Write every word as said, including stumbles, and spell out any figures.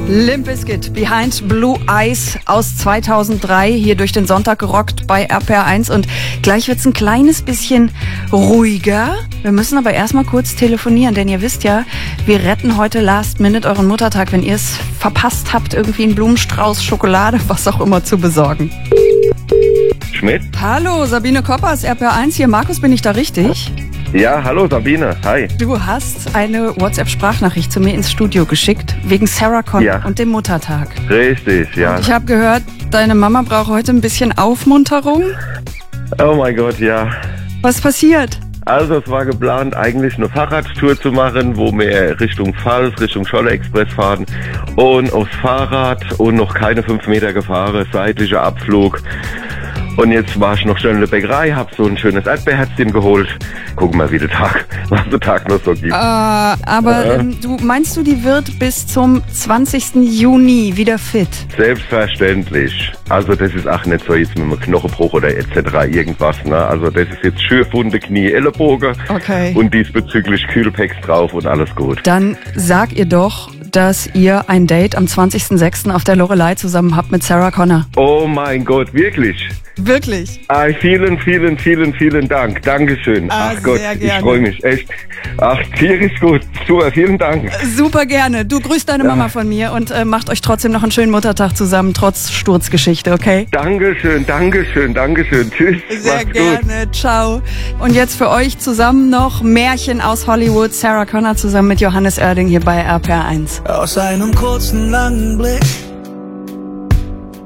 Limp Bizkit, Behind Blue Eyes aus zweitausenddrei, hier durch den Sonntag gerockt bei R P R eins. Und gleich wird's ein kleines bisschen ruhiger. Wir müssen aber erstmal kurz telefonieren, denn ihr wisst ja, wir retten heute Last Minute euren Muttertag, wenn ihr es verpasst habt, irgendwie einen Blumenstrauß, Schokolade, was auch immer zu besorgen. Schmidt? Hallo, Sabine Koppers, R P R eins hier. Markus, bin ich da richtig? Ja, hallo Sabine, hi. Du hast eine WhatsApp-Sprachnachricht zu mir ins Studio geschickt, wegen Sarah Connor Ja. und dem Muttertag. Richtig, ja. Und ich habe gehört, deine Mama braucht heute ein bisschen Aufmunterung. Oh mein Gott, ja. Was passiert? Also es war geplant, eigentlich eine Fahrradtour zu machen, wo wir Richtung Pfalz, Richtung Scholle Express fahren. Und aufs Fahrrad und noch keine fünf Meter gefahren, seitlicher Abflug. Und jetzt war ich noch schnell in der Bäckerei, hab so ein schönes Erdbeerherzchen geholt. Gucken mal, wie der Tag, was der Tag noch so gibt. Äh, aber Äh. ähm, du meinst du, die wird bis zum zwanzigsten Juni wieder fit? Selbstverständlich. Also das ist auch nicht so jetzt mit einem Knochenbruch oder et cetera irgendwas. Ne? Also das ist jetzt Schürfwunde, Knie, Ellenbogen Okay. und diesbezüglich Kühlpacks drauf und alles gut. Dann sag ihr doch, dass ihr ein Date am zwanzigsten sechsten auf der Loreley zusammen habt mit Sarah Connor. Oh mein Gott, wirklich? Wirklich? Ah, vielen, vielen, vielen, vielen Dank. Dankeschön. Ah, Ach Gott, sehr ich gerne. freue mich echt. Ach, tierisch gut. Super, vielen Dank. Super gerne. Du grüßt deine Mama von mir und äh, macht euch trotzdem noch einen schönen Muttertag zusammen, trotz Sturzgeschichte, okay? Dankeschön, Dankeschön, Dankeschön. Tschüss. Sehr Macht's gut. gerne. Ciao. Und jetzt für euch zusammen noch Märchen aus Hollywood. Sarah Connor zusammen mit Johannes Oerding hier bei R P R eins. Aus einem kurzen, langen Blick